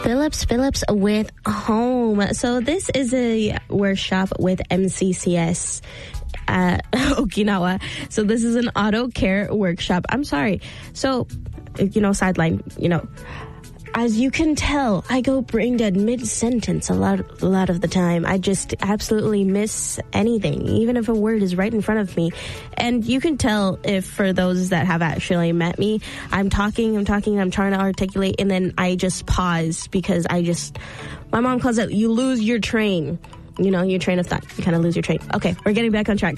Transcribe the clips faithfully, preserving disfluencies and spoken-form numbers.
Phillips Phillips with Home. So this is a workshop with M C C S at Okinawa. So this is an auto care workshop. I'm sorry. So, you know, sideline, you know, as you can tell, I go brain dead mid-sentence a lot, a lot of the time. I just absolutely miss anything, even if a word is right in front of me. And you can tell if, for those that have actually met me, I'm talking, I'm talking, I'm trying to articulate, and then I just pause because I just, my mom calls it, you lose your train. You know, your train of thought. You kind of lose your train. Okay, we're getting back on track.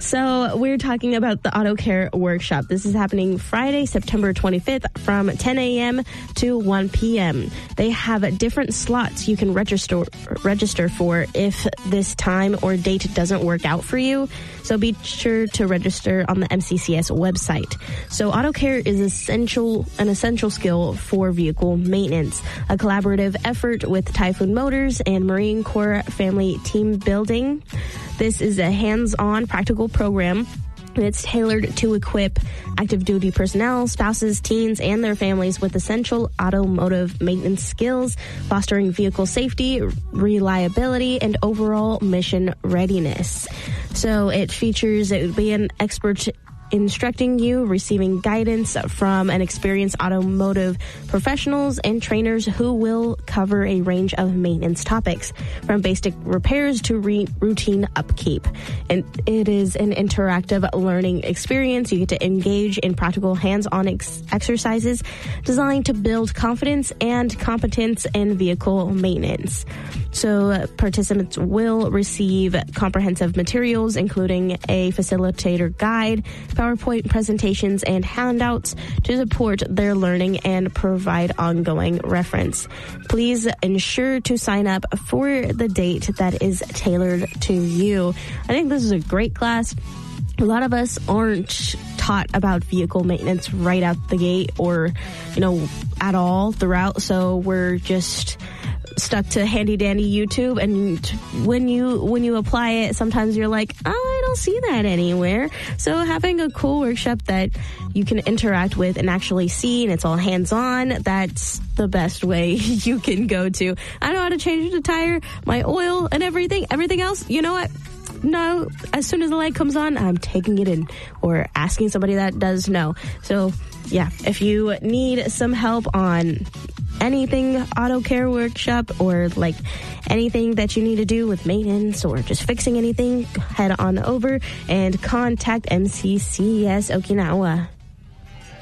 So we're talking about the Auto Care Workshop. This is happening Friday, September twenty-fifth from ten a.m. to one p.m. They have different slots you can register register for if this time or date doesn't work out for you. So be sure to register on the M C C S website. So auto care is essential, an essential skill for vehicle maintenance, a collaborative effort with Typhoon Motors and Marine Corps Family Team Building. This is a hands-on practical program. It's tailored to equip active duty personnel, spouses, teens, and their families with essential automotive maintenance skills, fostering vehicle safety, reliability, and overall mission readiness. So it features, it would be an expert instructing you, receiving guidance from an experienced automotive professionals and trainers who will cover a range of maintenance topics, from basic repairs to re- routine upkeep. And it is an interactive learning experience. You get to engage in practical hands-on ex- exercises designed to build confidence and competence in vehicle maintenance. So uh, participants will receive comprehensive materials, including a facilitator guide, PowerPoint presentations, and handouts to support their learning and provide ongoing reference. Please ensure to sign up for the date that is tailored to you. I think this is a great class. A lot of us aren't taught about vehicle maintenance right out the gate or, you know, at all throughout. So we're just stuck to handy dandy YouTube, and when you when you apply it, sometimes you're like, oh, I don't see that anywhere. So having a cool workshop that you can interact with and actually see, and it's all hands-on, that's the best way you can go to. I know how to change the tire, my oil, and everything. Everything else, you know what? No, as soon as the light comes on, I'm taking it in or asking somebody that does know. So, yeah, if you need some help on anything auto care workshop or like anything that you need to do with maintenance or just fixing anything, head on over and contact M C C S Okinawa.